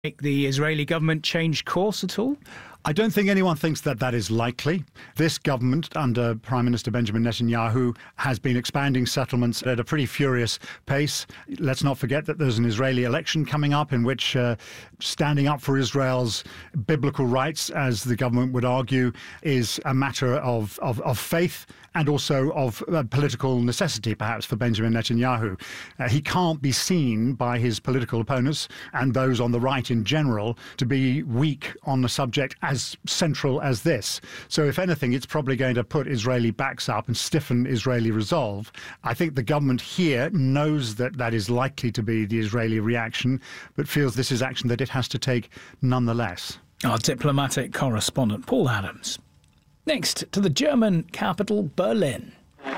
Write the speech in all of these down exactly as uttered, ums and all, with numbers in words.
Make the Israeli government change course at all? I don't think anyone thinks that that is likely. This government, under Prime Minister Benjamin Netanyahu, has been expanding settlements at a pretty furious pace. Let's not forget that there's an Israeli election coming up in which uh, standing up for Israel's biblical rights, as the government would argue, is a matter of, of, of faith and also of uh, political necessity, perhaps, for Benjamin Netanyahu. Uh, he can't be seen by his political opponents and those on the right in general to be weak on the subject as central as this. So if anything, it's probably going to put Israeli backs up and stiffen Israeli resolve. I think the government here knows that that is likely to be the Israeli reaction, but feels this is action that it has to take nonetheless. Our diplomatic correspondent, Paul Adams. Next, to the German capital, Berlin.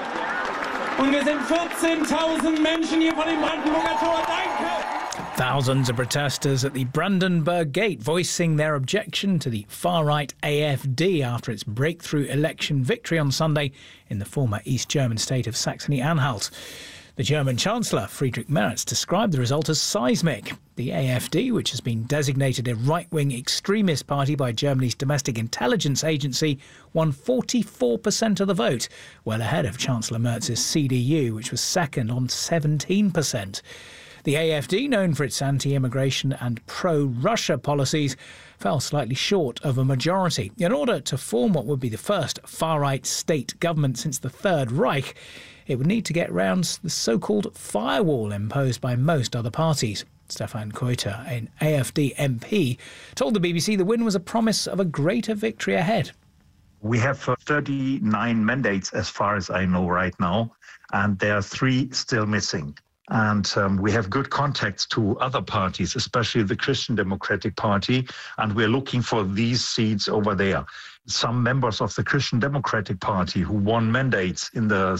Und wir sind vierzehntausend Menschen hier vor dem Brandenburger Tor. Danke! Thousands of protesters at the Brandenburg Gate voicing their objection to the far-right A F D after its breakthrough election victory on Sunday in the former East German state of Saxony-Anhalt. The German Chancellor, Friedrich Merz, described the result as seismic. The A F D, which has been designated a right-wing extremist party by Germany's domestic intelligence agency, won forty-four percent of the vote, well ahead of Chancellor Merz's C D U, which was second on seventeen percent. The A F D, known for its anti-immigration and pro-Russia policies, fell slightly short of a majority. In order to form what would be the first far-right state government since the Third Reich, it would need to get round the so-called firewall imposed by most other parties. Stefan Keuter, an A F D M P, told the B B C the win was a promise of a greater victory ahead. We have uh, thirty-nine mandates as far as I know right now, and there are three still missing. And um, we have good contacts to other parties, especially the Christian Democratic Party, and we're looking for these seats over there. Some members of the Christian Democratic Party who won mandates in the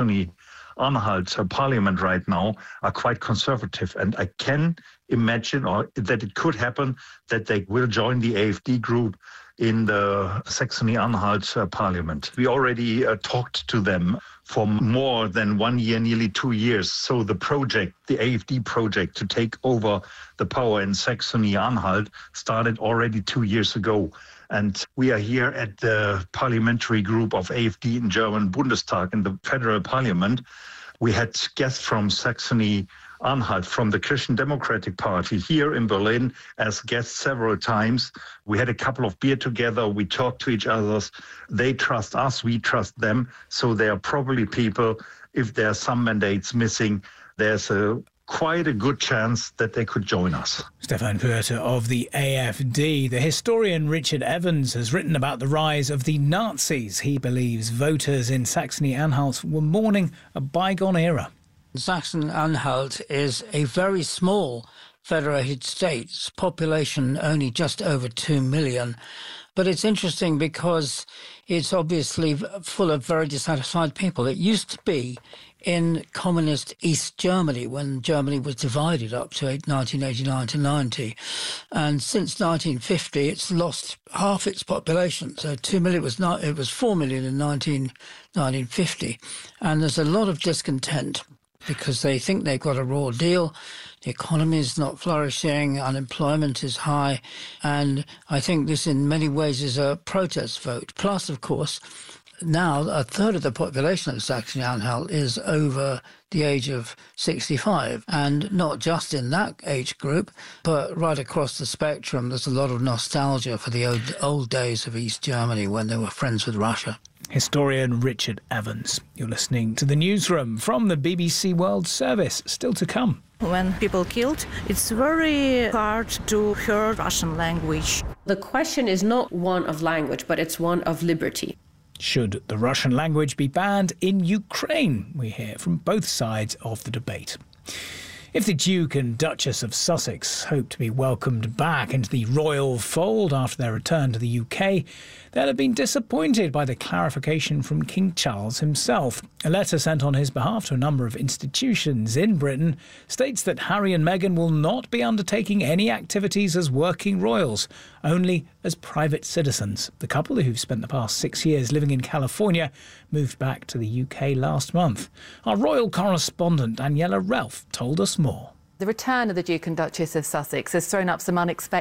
Saxony-Anhalt parliament right now are quite conservative, and I can imagine or that it could happen that they will join the A F D group in the Saxony-Anhalt uh, parliament. We already uh, talked to them for more than one year, nearly two years. So the project, the A F D project to take over the power in Saxony-Anhalt started already two years ago. And we are here at the parliamentary group of A F D in German Bundestag, in the federal parliament. We had guests from Saxony-Anhalt, from the Christian Democratic Party here in Berlin as guests several times. We had a couple of beer together. We talked to each other. They trust us. We trust them. So there are probably people, if there are some mandates missing, there's a quite a good chance that they could join us. Stefan Keuter of the A F D. The historian Richard Evans has written about the rise of the Nazis. He believes voters in Saxony-Anhalt were mourning a bygone era. Saxony-Anhalt is a very small federated state, its population only just over two million. But it's interesting because it's obviously full of very dissatisfied people. It used to be in communist East Germany, when Germany was divided up to nineteen eighty-nine to ninety. And since nineteen fifty, it's lost half its population. So two million was not, it was four million in nineteen fifty. And there's a lot of discontent because they think they've got a raw deal. The economy is not flourishing, unemployment is high, and I think this in many ways is a protest vote. Plus, of course, now a third of the population of Saxony-Anhalt is over the age of sixty-five, and not just in that age group, but right across the spectrum, there's a lot of nostalgia for the old, old days of East Germany when they were friends with Russia. Historian Richard Evans. You're listening to The Newsroom from the B B C World Service. Still to come. When people killed, it's very hard to hear Russian language. The question is not one of language, but it's one of liberty. Should the Russian language be banned in Ukraine? We hear from both sides of the debate. If the Duke and Duchess of Sussex hope to be welcomed back into the royal fold after their return to the U K, they'll have been disappointed by the clarification from King Charles himself. A letter sent on his behalf to a number of institutions in Britain states that Harry and Meghan will not be undertaking any activities as working royals, only as private citizens. The couple, who've spent the past six years living in California, moved back to the U K last month. Our royal correspondent Daniela Relf told us more. The return of the Duke and Duchess of Sussex has thrown up some unexpected